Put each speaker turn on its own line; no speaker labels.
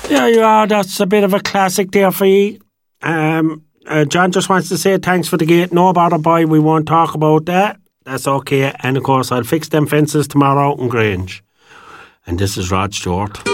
Yeah, you are. That's a bit of a classic there for you. John just wants to say thanks for the gate. No bother, boy. We won't talk about that. That's okay. And of course, I'll fix them fences tomorrow out in Grange. And this is Rod Stewart.